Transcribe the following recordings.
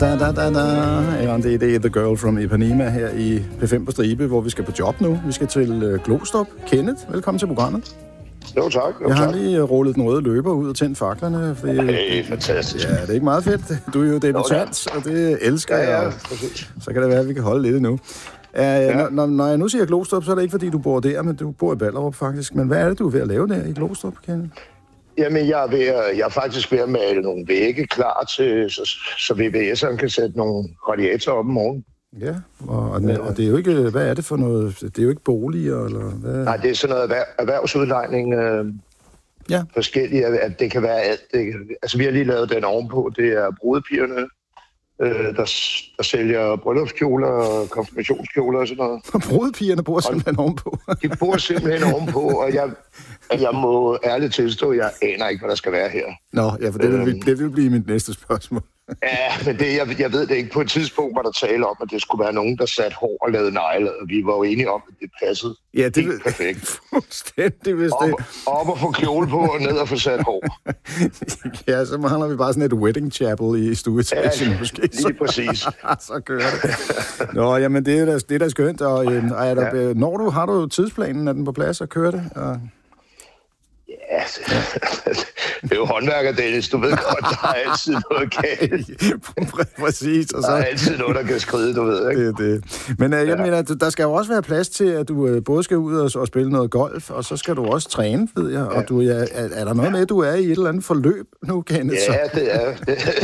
Ja, det er The Girl from Ipanema her i P5 på Stribe, hvor vi skal på job nu. Vi skal til Glostrup. Kenneth, velkommen til programmet. Jo, tak. Jeg har lige rullet den røde løber ud og tændt faklerne. Okay, fantastisk. Ja, det er ikke meget fedt. Du er jo debutant, og det elsker jeg. Ja, præcis. Så kan det være, at vi kan holde lidt endnu. Når jeg nu siger Glostrup, så er det ikke, fordi du bor der, men du bor i Ballerup faktisk. Men hvad er det, du er ved at lave der i Glostrup, Kenneth? Jamen, jeg er faktisk ved at male nogle vægge klar til, så VVS'eren kan sætte nogle radiatorer op om morgenen. Ja, og det er jo ikke, hvad er det for noget? Det er jo ikke boliger, eller hvad? Nej, det er sådan noget erhvervsudlejning. Ja. Forskellige, at det kan være alt. Altså, vi har lige lavet den ovenpå. Det er brudepigerne, der sælger bryllupskjoler og konfirmationskjoler og sådan noget. Brudepigerne bor simpelthen ovenpå. De bor simpelthen ovenpå, og jeg må ærligt tilstå, at jeg aner ikke, hvad der skal være her. Nå, ja, for det vil blive mit næste spørgsmål. Ja, men jeg ved det ikke. På et tidspunkt var der tale om, at det skulle være nogen, der satte hår og lavede negle, og vi var jo enige om, at det passede helt perfekt. Fuldstændig, hvis det... Op og få kjole på, og ned og få sat hår. Ja, så mangler vi bare sådan et wedding chapel i stueetagen, måske. Lige præcis. Så kører det. Nå, jamen, det er da skønt, og har du tidsplanen, er den på plads, og kører det? Ja, det er jo håndværker, Dennis. Du ved godt, der er altid noget galt. Præcis. Og så... Der er altid noget, der kan skride, du ved, ikke? Det. Men jeg mener, der skal jo også være plads til, at du både skal ud og spille noget golf, og så skal du også træne, ved jeg. Og er der noget med, at du er i et eller andet forløb nu, Kenneth? Ja, det er.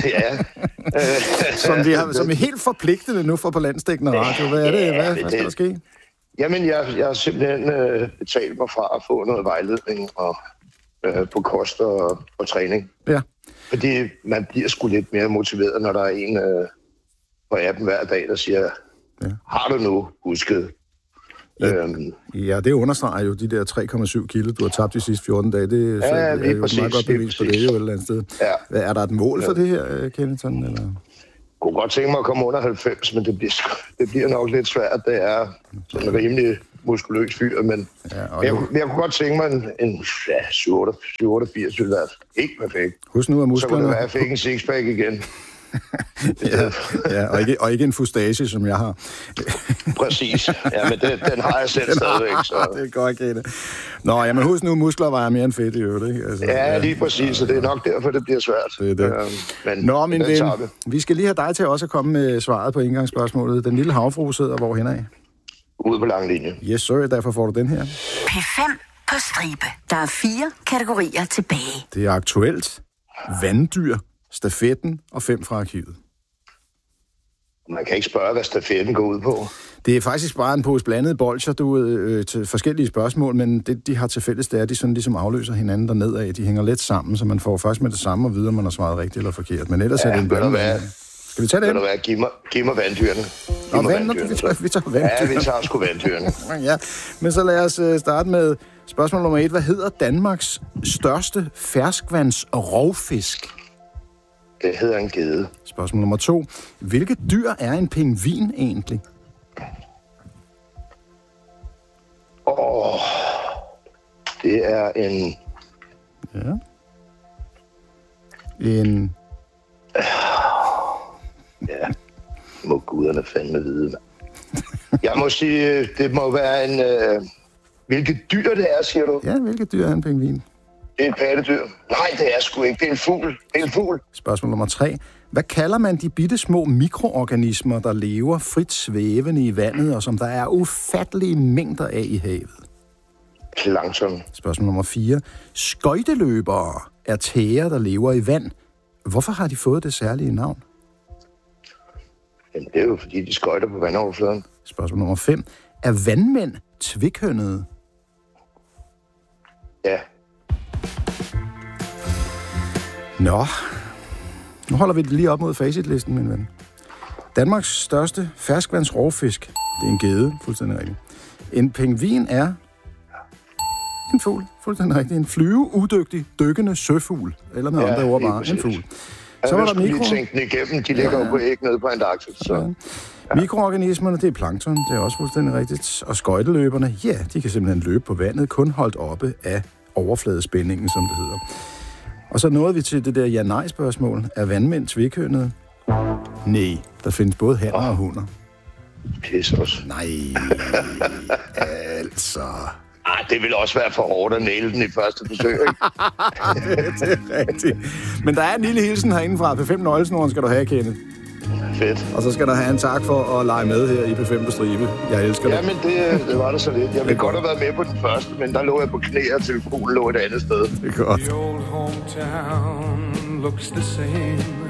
Som er helt forpligtende nu for på landsdækkende radio. Hvad er det? Hvad skal der ske? Jamen, jeg har simpelthen betalt mig fra at få noget vejledning på kost og træning. Ja. Fordi man bliver sgu lidt mere motiveret, når der er en på appen hver dag, der siger, har du nu husket? Ja, det understreger jo de der 3,7 kilo, du har tabt de sidste 14 dage. Det er jo et meget godt bevis på det jo et eller andet sted. Ja. Er der et mål for det her, Kenneth? Eller? Jeg kunne godt tænke mig at komme under 90, men det bliver nok lidt svært. Det er sådan en rimelig muskuløs fyr, men jeg kunne godt tænke mig en 87 ville være helt perfekt. Husk nu, at musklerne... Så kunne det være, at jeg fik en sixpack igen. og ikke en fustage, som jeg har. Præcis. Ja, men den har jeg selv stadigvæk. Så. Det er godt, Kenneth. Nå, jamen husk nu, muskler vejer mere end fedt i øvrigt, ikke? Altså, ja, lige præcis, så det er nok derfor, det bliver svært. Det er det. Men nå, min ven, vi skal lige have dig til også at komme med svaret på indgangsspørgsmålet. Den lille havfrue sidder hvorhen af? Ude på lang linje. Yes, sir. Derfor får du den her. P5 på stribe. Der er 4 kategorier tilbage. Det er aktuelt, vanddyr, stafetten og 5 fra arkivet. Man kan ikke spørge, hvad stafetten går ud på. Det er faktisk bare en pose blandede bolcher, til forskellige spørgsmål, men det, de har til fælles, det er, at de sådan ligesom afløser hinanden dernedad. De hænger let sammen, så man får først med det samme og videre, om man har svaret rigtigt eller forkert. Men ellers er det en blanding. Skal vi tage det? Giv mig vanddyrene. Vi tager vanddyrene. Ja, vi tager sgu vanddyrene. Ja, men så lad os starte med spørgsmål nummer 1. Hvad hedder Danmarks største ferskvandsrovfisk? Det hedder en gede. Spørgsmål nummer 2. Hvilket dyr er en pingvin egentlig? Det er en... Ja. Ja, må guderne fandme vide. Jeg må sige, det må være en... Hvilket dyr det er, siger du? Ja, hvilket dyr er en pingvin? Det er en pattedyr. Nej, det er sgu ikke. Det er en fugl. Det er en fugl. Spørgsmål nummer 3. Hvad kalder man de bitte små mikroorganismer, der lever frit svævende i vandet, og som der er ufattelige mængder af i havet? Plankton. Spørgsmål nummer 4. Skøjteløbere er tæger, der lever i vand. Hvorfor har de fået det særlige navn? Jamen, det er jo fordi, de skøjter på vandoverfladen. Spørgsmål nummer 5. Er vandmænd tvikhønnede? Ja. Nå, nu holder vi det lige op mod facitlisten, min ven. Danmarks største ferskvandsrovfisk, det er en gede, fuldstændig rigtigt. En pingvin er en fugl, fuldstændig rigtigt. En flyveudygtig, dykkende søfugl, eller med andre ord bare en fugl. Så var der lige tænkt den igennem, de ligger jo på æg nede på Antarktis. Så. Mikroorganismerne, det er plankton, det er også fuldstændig rigtigt. Og skøjteløberne, ja, de kan simpelthen løbe på vandet, kun holdt oppe af overfladespændingen, som det hedder. Og så nåede vi til det der ja-nej-spørgsmål. Er vandmænd tvikhønnede? Nej, der findes både hanner og hunder. Pis også. Nej, altså... Det vil også være for hårdt at næle den i første forsøg, ikke? Det er rigtigt. Men der er en lille hilsen herinde fra P5 Nøglesnoren, skal du have, Kenneth. Fedt. Og så skal der have en tak for at lege med her i P5 på stribe. Jeg elsker det. Jamen, det var det så lidt. Jeg ville godt have været med på den første, men der lå jeg på knæ, og telefonen lå et andet sted. Det er godt. The old hometown looks the same